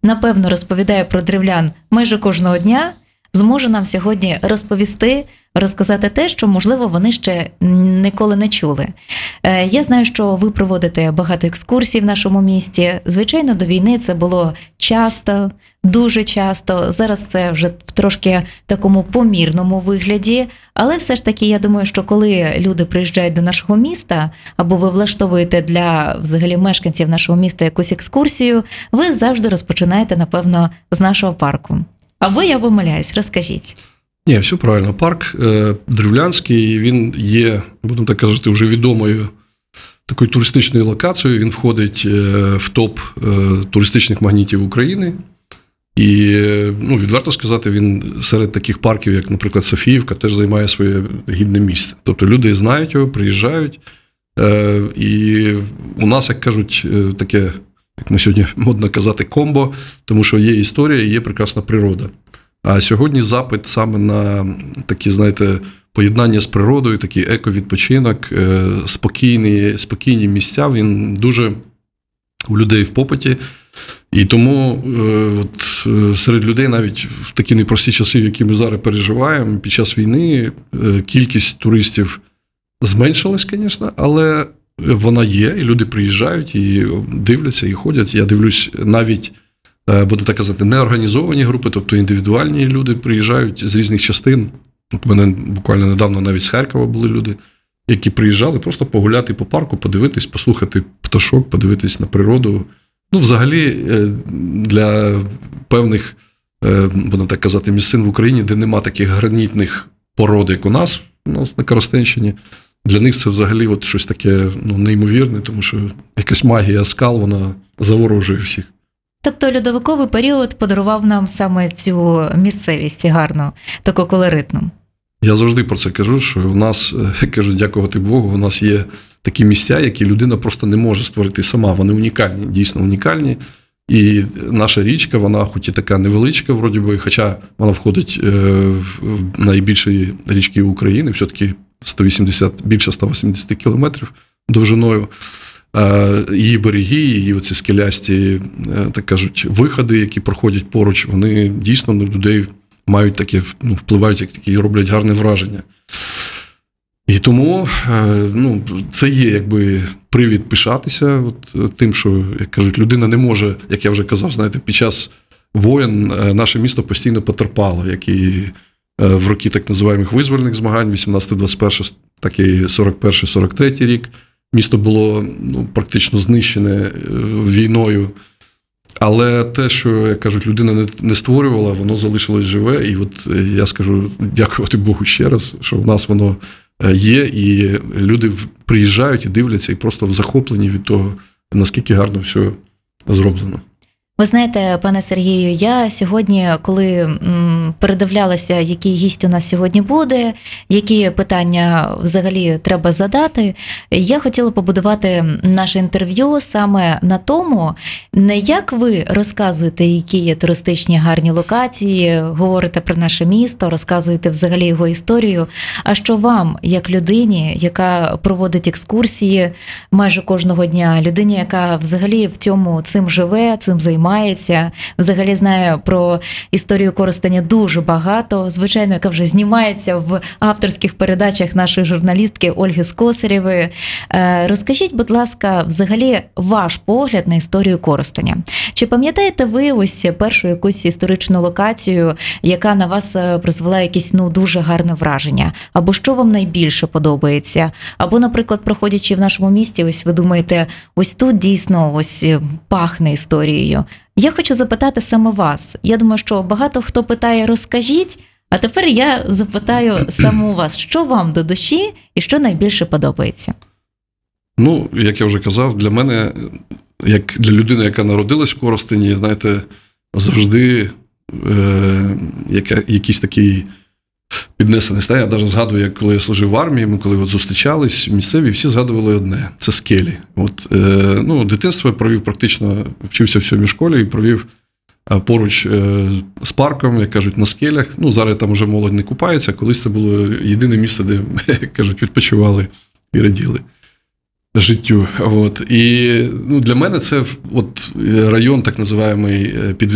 напевно, розповідає про древлян майже кожного дня, зможе нам сьогодні розказати те, що, можливо, вони ще ніколи не чули. Я знаю, що ви проводите багато екскурсій в нашому місті. Звичайно, до війни це було часто, дуже часто. Зараз це вже в трошки такому помірному вигляді. Але все ж таки, я думаю, що коли люди приїжджають до нашого міста, або ви влаштовуєте для, взагалі, мешканців нашого міста якусь екскурсію, ви завжди розпочинаєте, напевно, з нашого парку. Або я помиляюсь, розкажіть. Ні, все правильно. Парк Древлянський, він є, будемо так казати, вже відомою такою туристичною локацією. Він входить в топ туристичних магнітів України. І, відверто сказати, він серед таких парків, як, наприклад, Софіївка, теж займає своє гідне місце. Тобто люди знають його, приїжджають. І у нас, як кажуть, таке, як ми сьогодні модно казати, комбо, тому що є історія і є прекрасна природа. А сьогодні запит саме на такі, знаєте, поєднання з природою, такий еко-відпочинок, спокійні місця, він дуже у людей в попиті. І тому серед людей навіть в такі непрості часи, які ми зараз переживаємо, під час війни кількість туристів зменшилась, звісно, але вона є, і люди приїжджають, і дивляться, і ходять. Я дивлюсь навіть, буду так казати, неорганізовані групи, тобто індивідуальні люди приїжджають з різних частин. От у мене буквально недавно навіть з Харкова були люди, які приїжджали просто погуляти по парку, подивитись, послухати пташок, подивитись на природу. Взагалі, для певних, будемо так казати, місцин в Україні, де нема таких гранітних пород, як у нас на Коростенщині, для них це взагалі щось таке неймовірне, тому що якась магія скал, вона заворожує всіх. Тобто льодовиковий період подарував нам саме цю місцевість гарну, таку колоритну. Я завжди про це кажу, що в нас, кажу, дякувати Богу, у нас є такі місця, які людина просто не може створити сама. Вони унікальні, дійсно унікальні. І наша річка, вона хоч і така невеличка, вроді би, хоча вона входить в найбільші річки України, все-таки більше 180 кілометрів довжиною. Її береги, її оці скелясті, так кажуть, виходи, які проходять поруч, вони дійсно на людей мають таке, впливають, як такі, роблять гарне враження. І тому це є якби привід пишатися тим, що, як кажуть, людина не може, як я вже казав, знаєте, під час воєн наше місто постійно потерпало, як і в роки так називаємих визвольних змагань, 18-21, так і 41-43 рік. Місто було практично знищене війною. Але те, що, як кажуть, людина не створювала, воно залишилось живе. І я скажу, дякувати Богу ще раз, що в нас воно є, і люди приїжджають і дивляться, і просто в захопленні від того, наскільки гарно все зроблено. Ви знаєте, пане Сергію, я сьогодні, коли передивлялася, який гість у нас сьогодні буде, які питання взагалі треба задати, я хотіла побудувати наше інтерв'ю саме на тому, не як ви розказуєте, які є туристичні гарні локації, говорите про наше місто, розказуєте взагалі його історію, а що вам, як людині, яка проводить екскурсії майже кожного дня, людині, яка взагалі цим живе, цим займається, взагалі знає про історію Коростеня дуже багато, звичайно, яка вже знімається в авторських передачах нашої журналістки Ольги Скосарєвої. Розкажіть, будь ласка, взагалі ваш погляд на історію Коростеня. Чи пам'ятаєте ви ось першу якусь історичну локацію, яка на вас призвела якесь дуже гарне враження? Або що вам найбільше подобається? Або, наприклад, проходячи в нашому місті, ось ви думаєте, ось тут дійсно ось пахне історією. Я хочу запитати саме вас. Я думаю, що багато хто питає «розкажіть», а тепер я запитаю саме у вас, що вам до душі і що найбільше подобається? Як я вже казав, для мене, як для людини, яка народилась в Коростені, знаєте, завжди якийсь такий піднесений стан. Я навіть згадую, як коли я служив в армії, ми коли зустрічались, місцеві всі згадували одне – це скелі. Дитинство я провів практично, вчився в 7-й школі і провів поруч з парком, як кажуть, на скелях. Зараз там вже молодь не купається, колись це було єдине місце, де, як кажуть, відпочивали і раділи життю. І для мене це район, так називаємий,